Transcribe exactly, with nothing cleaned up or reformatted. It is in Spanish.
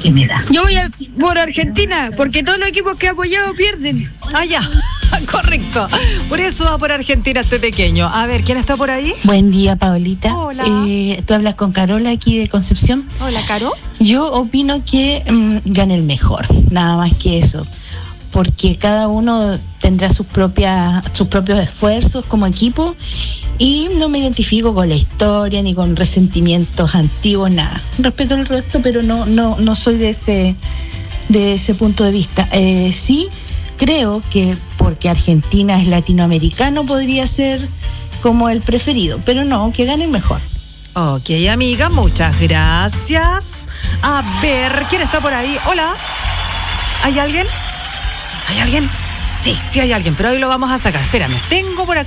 que me da. Yo voy a, por Argentina, porque todos los equipos que he apoyado pierden. Ah, ya, correcto. Por eso va por Argentina este pequeño. A ver, ¿quién está por ahí? Buen día, Paolita. Hola. Eh, tú hablas con Carola aquí de Concepción. Hola, Caro. Yo opino que mmm, gane el mejor, nada más que eso. Porque cada uno tendrá sus propias, sus propios esfuerzos como equipo y no me identifico con la historia ni con resentimientos antiguos, nada. Respeto el resto, pero no, no, no soy de ese, de ese punto de vista. Eh, sí creo que porque Argentina es latinoamericano podría ser como el preferido, pero no, que gane el mejor. Ok, amiga, muchas gracias. A ver, ¿quién está por ahí? Hola. ¿Hay alguien? ¿Hay alguien? Sí, sí hay alguien, pero hoy lo vamos a sacar. Espérame, tengo por acá